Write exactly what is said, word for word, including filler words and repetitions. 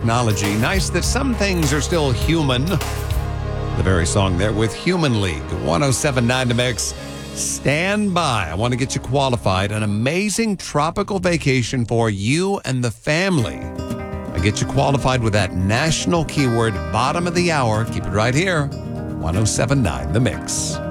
technology. Nice that some things are still human. The very song there with Human League. one oh seven point nine The Mix. Stand by. I want to get you qualified. An amazing tropical vacation for you and the family. I get you qualified with that national keyword, bottom of the hour. Keep it right here. one oh seven point nine The Mix.